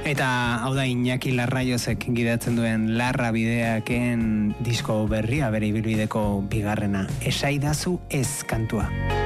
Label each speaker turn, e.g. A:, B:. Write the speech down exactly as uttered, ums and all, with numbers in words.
A: Eta hau da Iñaki Larraiozek gidatzen duen Larra bideaken disko berria, bere ibilbideko bigarrena. Esaidazu ez kantua.